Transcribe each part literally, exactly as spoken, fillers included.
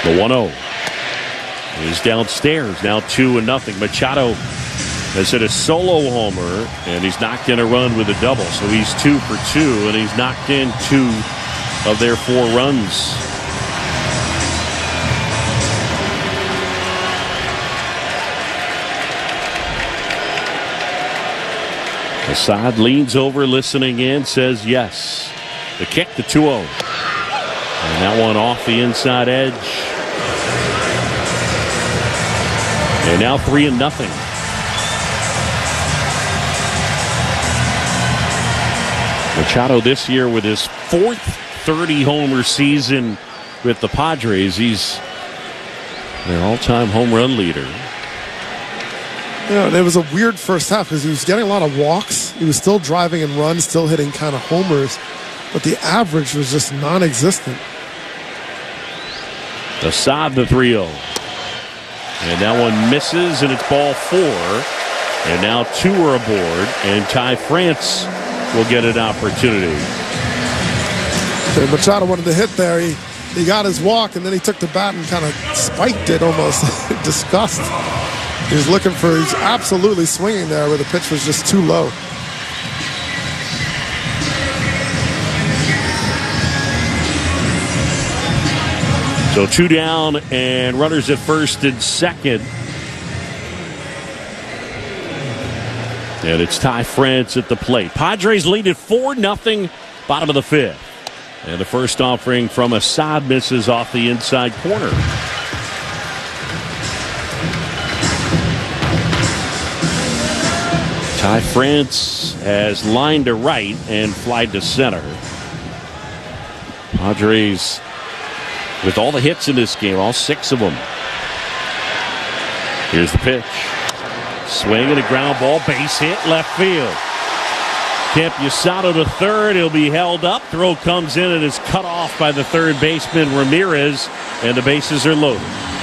The one oh is downstairs. Now two and nothing. Machado has hit a solo homer, and he's knocked in a run with a double. So he's two for two, and he's knocked in two of their four runs. Assad leans over, listening in, says yes. The kick, the two oh. And that one off the inside edge. And now three and nothing. Machado this year with his fourth thirty-homer season with the Padres. He's their all-time home run leader. Yeah, it was a weird first half because he was getting a lot of walks. He was still driving and runs, still hitting kind of homers, but the average was just non-existent. Assad, the three oh. And that one misses, and it's ball four. And now two are aboard, and Ty France will get an opportunity. Okay, Machado wanted to hit there. He, he got his walk, and then he took the bat and kind of spiked it almost. Disgust. He was looking for, he's absolutely swinging there where the pitch was just too low. So two down and runners at first and second. And it's Ty France at the plate. Padres lead at four nothing, bottom of the fifth. And the first offering from Assad misses off the inside corner. Ty France has lined to right and flied to center. Padres with all the hits in this game, all six of them. Here's the pitch. Swing and a ground ball, base hit, left field. Campusano to third. He'll be held up. Throw comes in and is cut off by the third baseman, Ramirez, and the bases are loaded.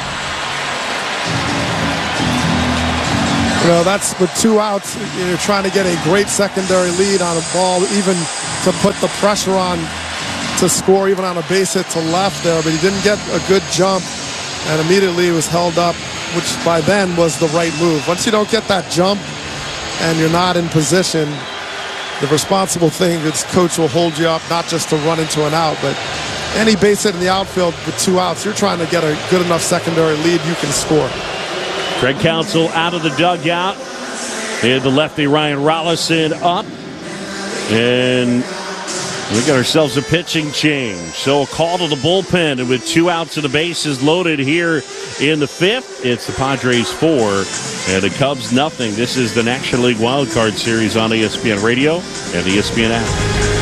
You know, that's with two outs. You're trying to get a great secondary lead on a ball, even to put the pressure on to score, even on a base hit to left there. But he didn't get a good jump, and immediately was held up, which by then was the right move. Once you don't get that jump and you're not in position, the responsible thing is coach will hold you up, not just to run into an out, but any base hit in the outfield with two outs, you're trying to get a good enough secondary lead, you can score. Craig Counsell out of the dugout. They had the lefty Ryan Rollison up. And we got ourselves a pitching change. So a call to the bullpen. And with two outs and the bases loaded here in the fifth, it's the Padres four and the Cubs nothing. This is the National League Wild Card Series on E S P N Radio and the E S P N app.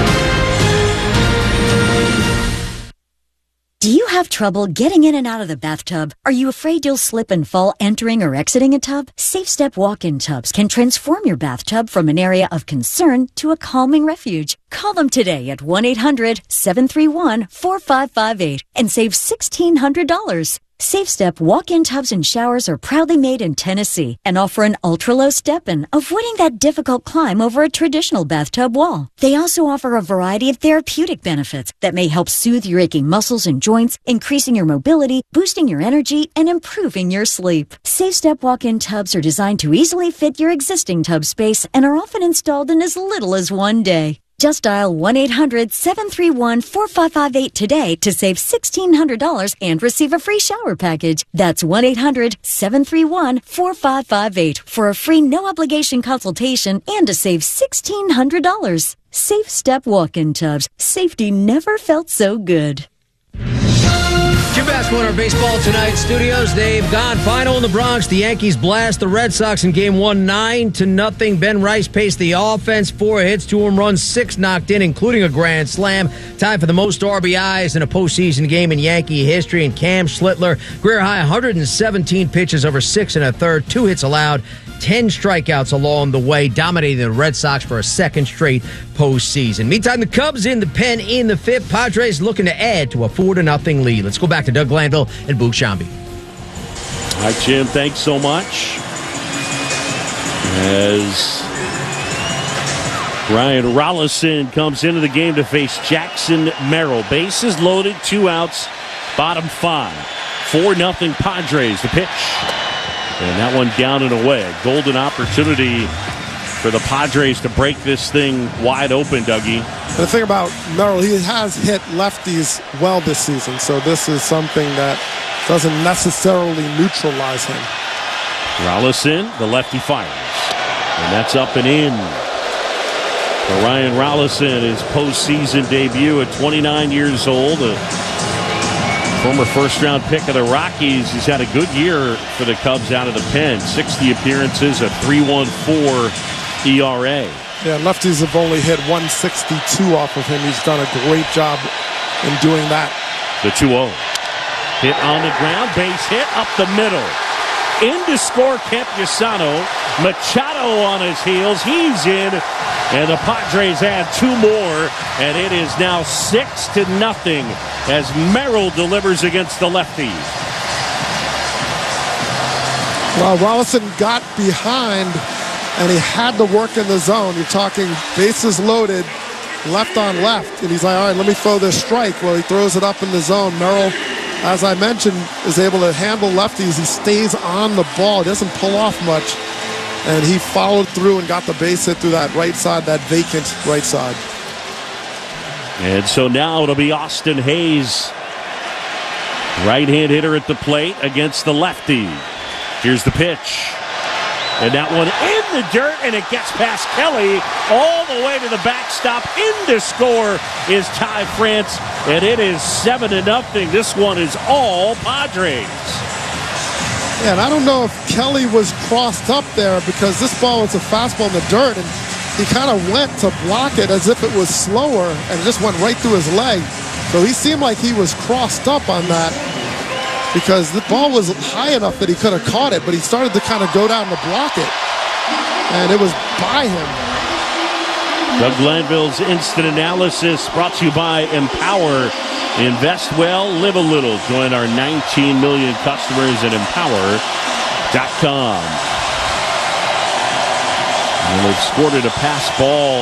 Do you have trouble getting in and out of the bathtub? Are you afraid you'll slip and fall entering or exiting a tub? Safe Step walk-in tubs can transform your bathtub from an area of concern to a calming refuge. Call them today at one eight hundred seven three one four five five eight and save sixteen hundred dollars. Safe Step walk-in tubs and showers are proudly made in Tennessee and offer an ultra-low step-in, avoiding that difficult climb over a traditional bathtub wall. They also offer a variety of therapeutic benefits that may help soothe your aching muscles and joints, increasing your mobility, boosting your energy, and improving your sleep. Safe Step walk-in tubs are designed to easily fit your existing tub space and are often installed in as little as one day. Just dial one eight hundred seven three one four five five eight today to save sixteen hundred dollars and receive a free shower package. That's one eight hundred seven three one four five five eight for a free no-obligation consultation and to save sixteen hundred dollars. Safe Step walk-in tubs. Safety never felt so good. Jim Basketball in our baseball tonight studios. They've gone final in the Bronx. The Yankees blast the Red Sox in game one, nine to nothing. Ben Rice paced the offense, four hits, two home runs, six knocked in, including a grand slam. Tied for the most R B Is in a postseason game in Yankee history. And Cam Schlittler, career high one hundred seventeen pitches over six and a third, two hits allowed, ten strikeouts along the way, dominating the Red Sox for a second straight postseason. Meantime, the Cubs in the pen in the fifth. Padres looking to add to a four to nothing lead. Let's go back to Doug Glanville and Boog Sciambi. All right, Jim, thanks so much. As Ryan Rollison comes into the game to face Jackson Merrill. Bases loaded, two outs Bottom five. four nothing Padres. The pitch. And that one down and away. A golden opportunity for the Padres to break this thing wide open, Dougie. The thing about Merrill, he has hit lefties well this season, so this is something that doesn't necessarily neutralize him. Rollison, the lefty fires. And that's up and in. For Ryan Rollison, his postseason debut at twenty-nine years old. A former first-round pick of the Rockies. He's had a good year for the Cubs out of the pen. sixty appearances, a three point one four E R A. Yeah, lefties have only hit one sixty-two off of him. He's done a great job in doing that. The two oh. Hit on the ground, base hit up the middle. In to score Campusano. Machado on his heels. He's in. And the Padres add two more. And it is now six to nothing as Merrill delivers against the lefties. Well, Rollison got behind, and he had to work in the zone. You're talking bases loaded, left on left. And he's like, all right, let me throw this strike. Well, he throws it up in the zone. Merrill, as I mentioned, is able to handle lefties. He stays on the ball. He doesn't pull off much. And he followed through and got the base hit through that right side, that vacant right side. And so now it'll be Austin Hayes, right-hand hitter at the plate against the lefty. Here's the pitch. And that one in the dirt, and it gets past Kelly all the way to the backstop. In to score is Ty France, and it is seven to nothing. This one is all Padres. Yeah, and I don't know if Kelly was crossed up there because this ball was a fastball in the dirt, and he kind of went to block it as if it was slower, and it just went right through his leg. So he seemed like he was crossed up on that because the ball was high enough that he could have caught it, but he started to kind of go down to block it, and it was by him. Doug Glanville's Instant Analysis brought to you by Empower. Invest well, live a little. Join our nineteen million customers at empower dot com. And they've scored a pass ball.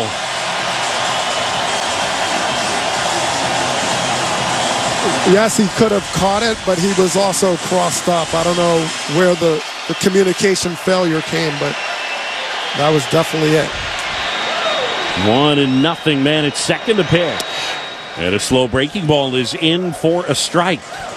Yes, he could have caught it, but he was also crossed up. I don't know where the, the communication failure came, but that was definitely it. One and nothing, man. It's second to pitch. And a slow breaking ball is in for a strike.